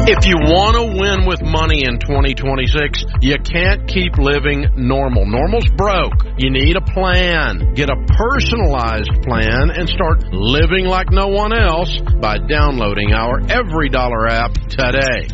If you want to win with money in 2026, you can't keep living normal. Normal's broke. You need a plan. Get a personalized plan and start living like no one else by downloading our Every Dollar app today.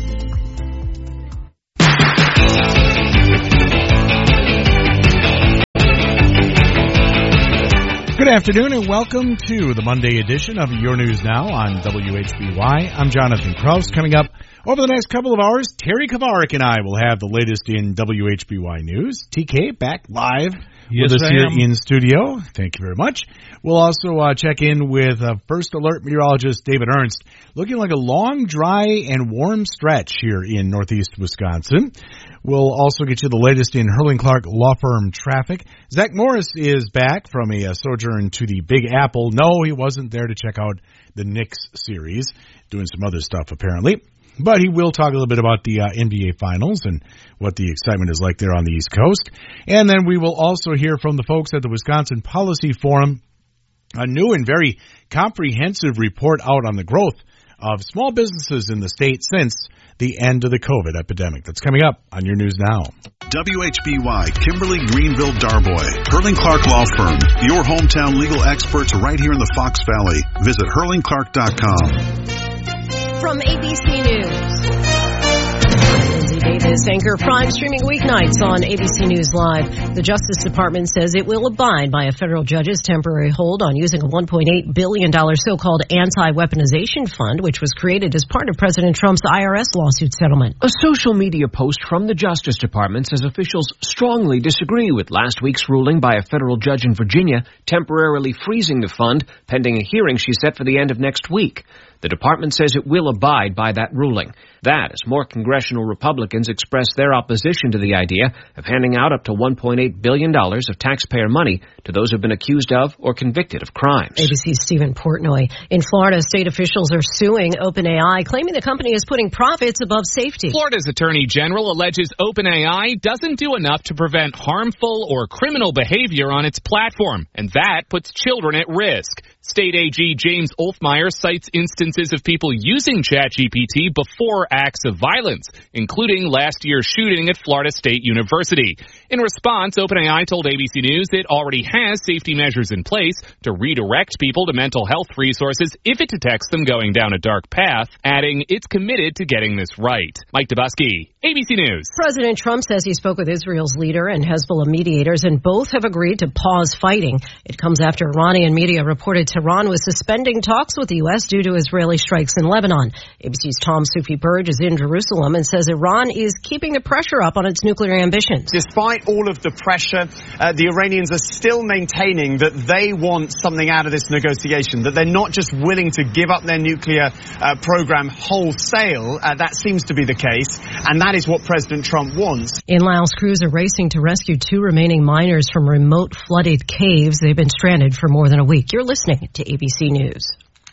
Good afternoon and welcome to the Monday edition of Your News Now on WHBY. I'm Jonathan Kraus. Coming up over the next couple of hours, Terry Kavarik and I will have the latest in WHBY news. TK back live with us here in studio. Thank you very much. We'll also check in with First Alert meteorologist David Ernst. Looking like a long, dry, and warm stretch here in northeast Wisconsin. We'll also get you the latest in Hurling Clark Law Firm traffic. Zach Morris is back from a sojourn to the Big Apple. No, he wasn't there to check out the Knicks series, doing some other stuff apparently. But he will talk a little bit about the NBA Finals and what the excitement is like there on the East Coast. And then we will also hear from the folks at the Wisconsin Policy Forum, a new and very comprehensive report out on the growth of small businesses in the state since the end of the COVID epidemic. That's coming up on Your News Now. WHBY, Kimberly, Greenville, Darboy. Hurling Clark Law Firm, your hometown legal experts right here in the Fox Valley. Visit hurlingclark.com. From ABC News, Lindsay Davis, Anchor Prime, streaming weeknights on ABC News Live. The Justice Department says it will abide by a federal judge's temporary hold on using a $1.8 billion so-called anti-weaponization fund, which was created as part of President Trump's IRS lawsuit settlement. A social media post from the Justice Department says officials strongly disagree with last week's ruling by a federal judge in Virginia temporarily freezing the fund pending a hearing she set for the end of next week. The department says it will abide by that ruling. That as more congressional Republicans express their opposition to the idea of handing out up to $1.8 billion of taxpayer money to those who've been accused of or convicted of crimes. ABC's Stephen Portnoy. In Florida, state officials are suing OpenAI, claiming the company is putting profits above safety. Florida's Attorney General alleges OpenAI doesn't do enough to prevent harmful or criminal behavior on its platform, and that puts children at risk. State AG James Olfmeyer cites instances of people using ChatGPT before acts of violence, including last year's shooting at Florida State University. In response, OpenAI told ABC News it already has safety measures in place to redirect people to mental health resources if it detects them going down a dark path, adding it's committed to getting this right. Mike Dubusky, ABC News. President Trump says he spoke with Israel's leader and Hezbollah mediators, and both have agreed to pause fighting. It comes after Iranian media reported Tehran was suspending talks with the U.S. due to Israeli strikes in Lebanon. ABC's Tom Sufi Burge is in Jerusalem and says Iran is keeping the pressure up on its nuclear ambitions. Despite all of the pressure, the Iranians are still maintaining that they want something out of this negotiation, that they're not just willing to give up their nuclear program wholesale. That seems to be the case, and that is what President Trump wants. In Laos, crews are racing to rescue 2 remaining miners from remote flooded caves. They've been stranded for more than a week. You're listening to ABC News.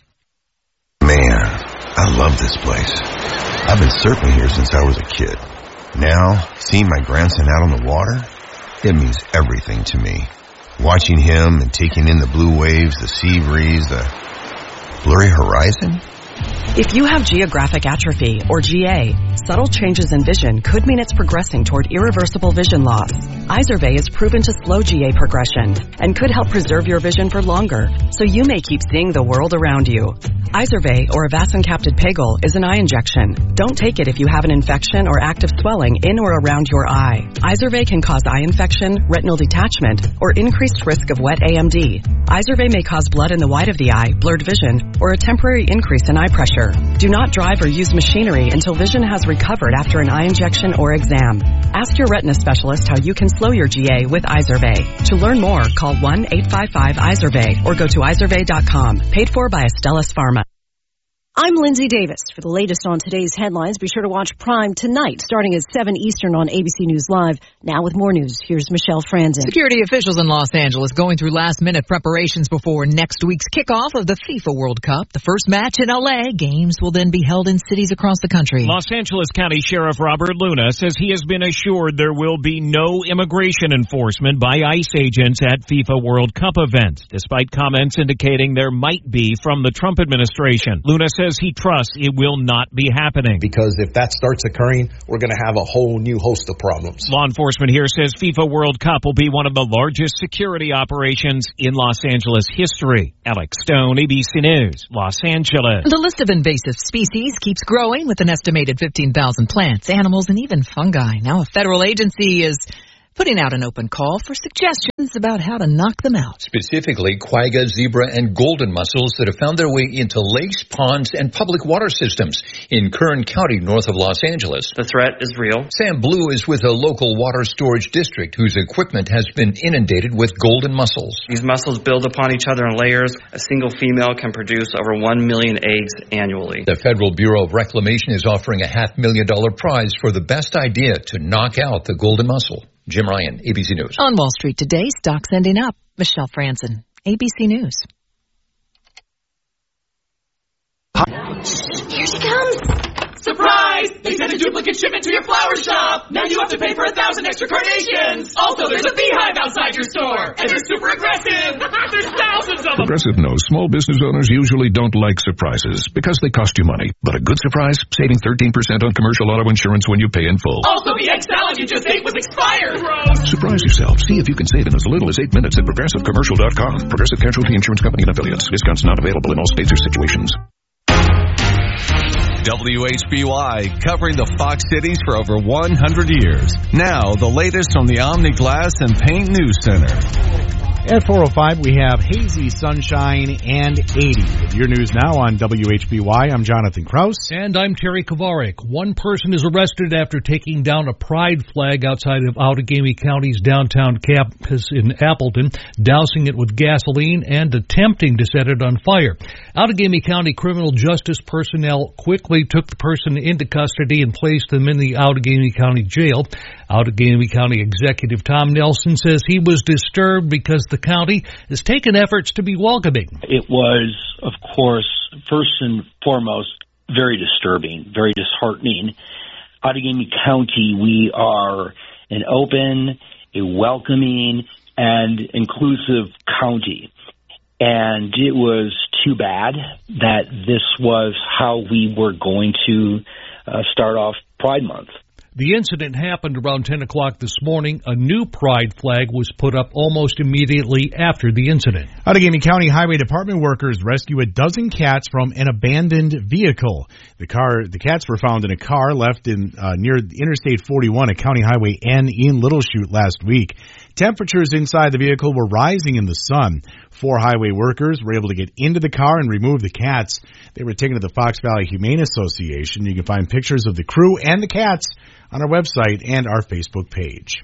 Man, I love this place. I've been surfing here since I was a kid. Now, seeing my grandson out on the water, it means everything to me. Watching him and taking in the blue waves, the sea breeze, the blurry horizon. If you have geographic atrophy, or GA, subtle changes in vision could mean it's progressing toward irreversible vision loss. Izervay is proven to slow GA progression and could help preserve your vision for longer, so you may keep seeing the world around you. Izervay, or avacincaptad pegol, is an eye injection. Don't take it if you have an infection or active swelling in or around your eye. Izervay can cause eye infection, retinal detachment, or increased risk of wet AMD. Izervay may cause blood in the white of the eye, blurred vision, or a temporary increase in eye pressure. Do not drive or use machinery until vision has recovered after an eye injection or exam. Ask your retina specialist how you can slow your GA with Izervay. To learn more, call 1-855-IZERVAY or go to izervay.com. Paid for by Astellas Pharma. I'm Lindsay Davis. For the latest on today's headlines, be sure to watch Prime tonight, starting at 7 Eastern on ABC News Live. Now with more news, here's Michelle Franzen. Security officials in Los Angeles going through last-minute preparations before next week's kickoff of the FIFA World Cup. The first match in L.A. Games will then be held in cities across the country. Los Angeles County Sheriff Robert Luna says he has been assured there will be no immigration enforcement by ICE agents at FIFA World Cup events, despite comments indicating there might be from the Trump administration. Luna says says he trusts it will not be happening. Because if that starts occurring, we're going to have a whole new host of problems. Law enforcement here says FIFA World Cup will be one of the largest security operations in Los Angeles history. Alex Stone, ABC News, Los Angeles. The list of invasive species keeps growing with an estimated 15,000 plants, animals, and even fungi. Now a federal agency is putting out an open call for suggestions about how to knock them out. Specifically, quagga, zebra, and golden mussels that have found their way into lakes, ponds, and public water systems in Kern County, north of Los Angeles. The threat is real. Sam Blue is with a local water storage district whose equipment has been inundated with golden mussels. These mussels build upon each other in layers. A single female can produce over 1 million eggs annually. The Federal Bureau of Reclamation is offering a $500,000 prize for the best idea to knock out the golden mussel. Jim Ryan, ABC News. On Wall Street today, stocks ending up. Michelle Franzen, ABC News. Here she comes! Surprise! They sent a duplicate shipment to your flower shop! Now you have to pay for 1,000 extra carnations! Also, there's a beehive outside your store! And they're super aggressive! There's thousands of them! Progressive knows small business owners usually don't like surprises because they cost you money. But a good surprise? Saving 13% on commercial auto insurance when you pay in full. Also, the egg salad you just ate was expired! Gross! Surprise yourself. See if you can save in as little as 8 minutes at ProgressiveCommercial.com. Progressive Casualty Insurance Company and Affiliates. Discounts not available in all states or situations. WHBY, covering the Fox Cities for over 100 years. Now, the latest from the Omni Glass and Paint News Center. At 4:05, we have hazy sunshine and 80. With your news now on WHBY, I'm Jonathan Krause. And I'm Terry Kovarik. One person is arrested after taking down a pride flag outside of Outagamie County's downtown campus in Appleton, dousing it with gasoline and attempting to set it on fire. Outagamie County criminal justice personnel quickly took the person into custody and placed them in the Outagamie County jail. Outagamie County Executive Tom Nelson says he was disturbed because the county has taken efforts to be welcoming. It was, of course, first and foremost, very disturbing, very disheartening. Outagamie County, we are an open, a welcoming, and inclusive county. And it was too bad that this was how we were going to start off Pride Month. The incident happened around 10 o'clock this morning. A new pride flag was put up almost immediately after the incident. Outagamie County Highway Department workers rescue a dozen cats from an abandoned vehicle. The cats were found in a car left in near Interstate 41 at County Highway N in Little Chute last week. Temperatures inside the vehicle were rising in the sun. 4 highway workers were able to get into the car and remove the cats. They were taken to the Fox Valley Humane Association. You can find pictures of the crew and the cats on our website and our Facebook page.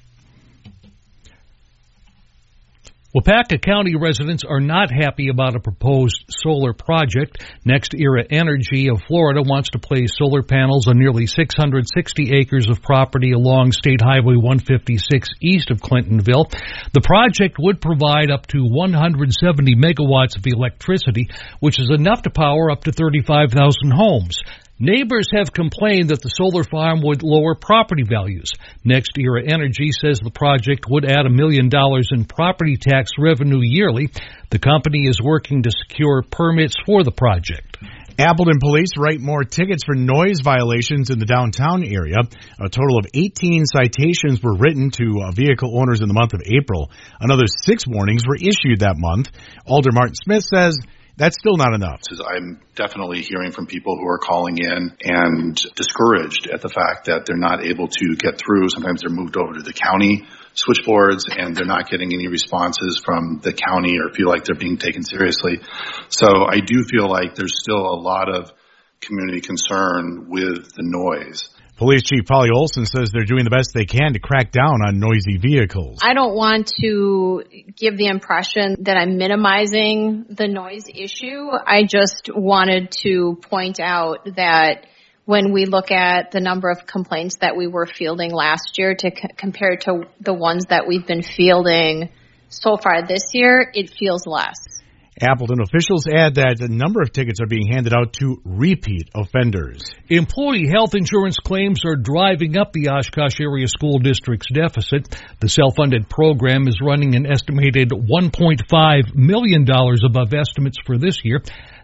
Wapaka County residents are not happy about a proposed solar project. NextEra Energy of Florida wants to place solar panels on nearly 660 acres of property along State Highway 156 east of Clintonville. The project would provide up to 170 megawatts of electricity, which is enough to power up to 35,000 homes. Neighbors have complained that the solar farm would lower property values. NextEra Energy says the project would add $1 million in property tax revenue yearly. The company is working to secure permits for the project. Appleton police write more tickets for noise violations in the downtown area. A total of 18 citations were written to vehicle owners in the month of April. Another 6 warnings were issued that month. Alder Martin Smith says that's still not enough. I'm definitely hearing from people who are calling in and discouraged at the fact that they're not able to get through. Sometimes they're moved over to the county switchboards and they're not getting any responses from the county or feel like they're being taken seriously. So I do feel like there's still a lot of community concern with the noise. Police Chief Polly Olson says they're doing the best they can to crack down on noisy vehicles. I don't want to give the impression that I'm minimizing the noise issue. I just wanted to point out that when we look at the number of complaints that we were fielding last year to compare to the ones that we've been fielding so far this year, it feels less. Appleton officials add that a number of tickets are being handed out to repeat offenders. Employee health insurance claims are driving up the Oshkosh Area School District's deficit. The self-funded program is running an estimated $1.5 million above estimates for this year.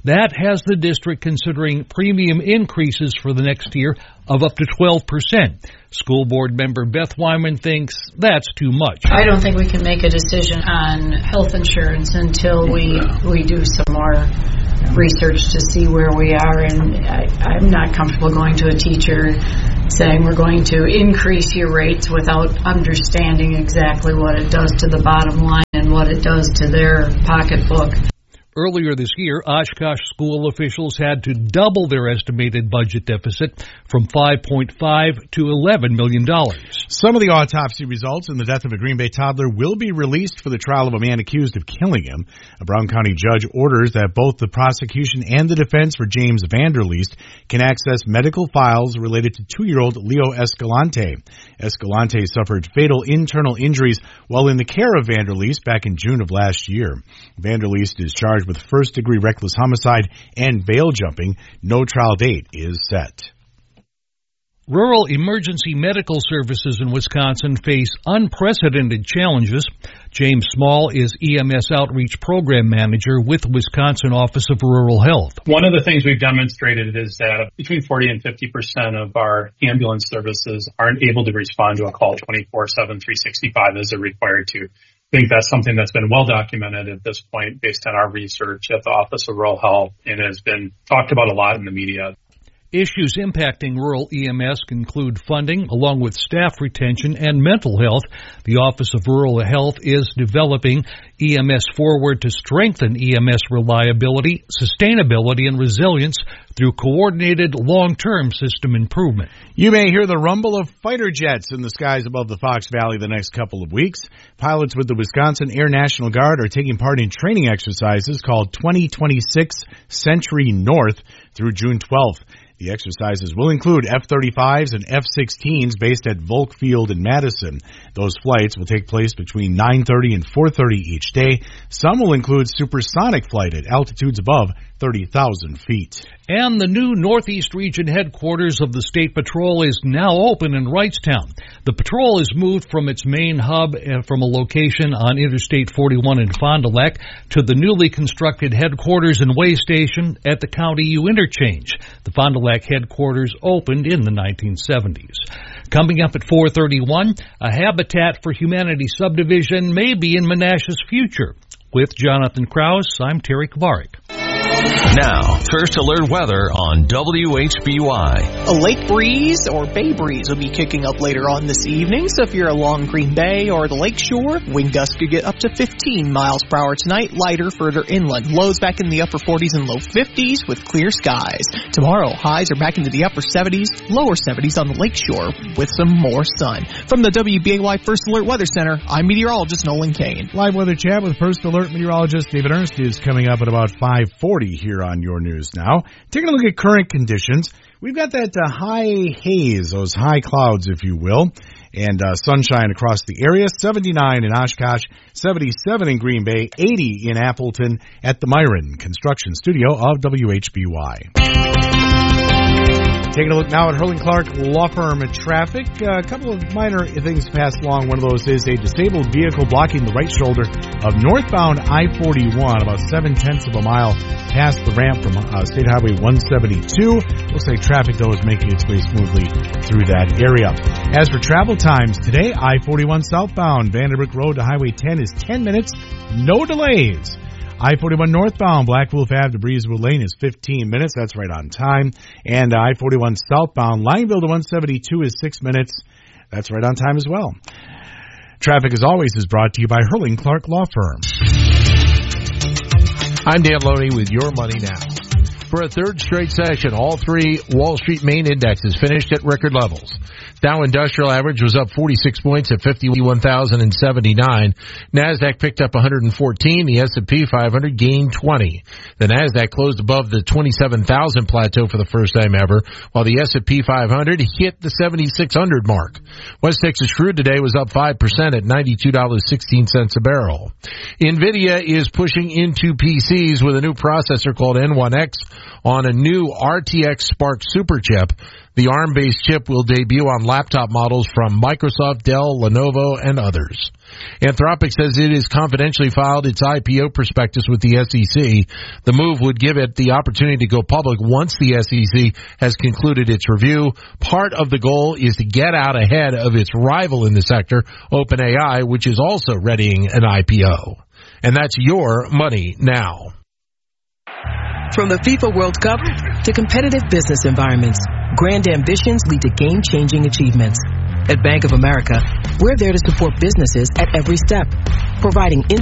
That has the district considering premium increases for the next year of up to 12%. School board member Beth Wyman thinks that's too much. I don't think we can make a decision on health insurance until we do some more research to see where we are, and I'm not comfortable going to a teacher saying we're going to increase your rates without understanding exactly what it does to the bottom line and what it does to their pocketbook. Earlier this year, Oshkosh school officials had to double their estimated budget deficit from $5.5 to $11 million. Some of the autopsy results in the death of a Green Bay toddler will be released for the trial of a man accused of killing him. A Brown County judge orders that both the prosecution and the defense for James Vanderleest can access medical files related to 2-year-old Leo Escalante. Escalante suffered fatal internal injuries while in the care of Vanderleest back in June of last year. Vanderleest is charged with first-degree reckless homicide and bail jumping. No trial date is set. Rural emergency medical services in Wisconsin face unprecedented challenges. James Small is EMS Outreach Program Manager with Wisconsin Office of Rural Health. One of the things we've demonstrated is that between 40 and 50% of our ambulance services aren't able to respond to a call 24/7, 365 as they're required to. I think that's something that's been well documented at this point based on our research at the Office of Rural Health and has been talked about a lot in the media. Issues impacting rural EMS include funding, along with staff retention and mental health. The Office of Rural Health is developing EMS Forward to strengthen EMS reliability, sustainability, and resilience through coordinated long-term system improvement. You may hear the rumble of fighter jets in the skies above the Fox Valley the next couple of weeks. Pilots with the Wisconsin Air National Guard are taking part in training exercises called 2026 Century North through June 12th. The exercises will include F-35s and F-16s based at Volk Field in Madison. Those flights will take place between 9:30 and 4:30 each day. Some will include supersonic flight at altitudes above 30,000 feet. And the new Northeast Region headquarters of the State Patrol is now open in Wrightstown. The patrol is moved from its main hub from a location on Interstate 41 in Fond du Lac to the newly constructed headquarters and way station at the County U interchange. The Fond du Lac headquarters opened in the 1970s. Coming up at 4:31, a Habitat for Humanity subdivision may be in Menasha's future. With Jonathan Krause, I'm Terry Kavarik. Now, First Alert weather on WHBY. A lake breeze or bay breeze will be kicking up later on this evening, so if you're along Green Bay or the lakeshore, wind gusts could get up to 15 miles per hour tonight, lighter further inland. Lows back in the upper 40s and low 50s with clear skies. Tomorrow, highs are back into the upper 70s, lower 70s on the lakeshore with some more sun. From the WBAY First Alert Weather Center, I'm meteorologist Nolan Kane. Live weather chat with First Alert meteorologist David Ernst is coming up at about 5:40 here on Your News Now. Taking a look at current conditions, we've got that high haze, those high clouds, if you will, and sunshine across the area. 79 in Oshkosh, 77 in Green Bay, 80 in Appleton at the Myron Construction Studio of WHBY. Taking a look now at Hurling Clark Law Firm traffic. A couple of minor things passed along. One of those is a disabled vehicle blocking the right shoulder of northbound I-41, about 0.7 of a mile past the ramp from State Highway 172. Looks like traffic, though, is making its way smoothly through that area. As for travel times today, I-41 southbound Vanderbrook Road to Highway 10 is 10 minutes, no delays. I-41 northbound Black Wolf Ave to Breezewood Lane is 15 minutes. That's right on time. And I-41 southbound Lineville to 172 is 6 minutes. That's right on time as well. Traffic, as always, is brought to you by Hurling Clark Law Firm. I'm Dan Loney with Your Money Now. For a third straight session, all three Wall Street main indexes finished at record levels. Dow Industrial Average was up 46 points at 51,079. NASDAQ picked up 114. The S&P 500 gained 20. The NASDAQ closed above the 27,000 plateau for the first time ever, while the S&P 500 hit the 7,600 mark. West Texas crude today was up 5% at $92.16 a barrel. NVIDIA is pushing into PCs with a new processor called N1X on a new RTX Spark Superchip. The ARM-based chip will debut on laptop models from Microsoft, Dell, Lenovo, and others. Anthropic says it has confidentially filed its IPO prospectus with the SEC. The move would give it the opportunity to go public once the SEC has concluded its review. Part of the goal is to get out ahead of its rival in the sector, OpenAI, which is also readying an IPO. And that's your money now. From the FIFA World Cup to competitive business environments, grand ambitions lead to game-changing achievements. At Bank of America, we're there to support businesses at every step, providing